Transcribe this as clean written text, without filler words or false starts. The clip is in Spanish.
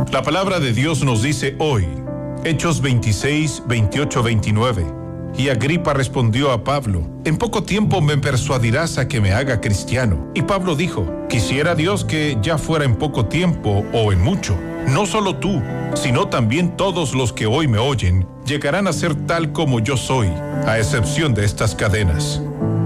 La palabra de Dios nos dice hoy, Hechos 26, 28, 29. Y Agripa respondió a Pablo, en poco tiempo me persuadirás a que me haga cristiano. Y Pablo dijo, quisiera Dios que ya fuera en poco tiempo o en mucho. No solo tú, sino también todos los que hoy me oyen, llegarán a ser tal como yo soy, a excepción de estas cadenas.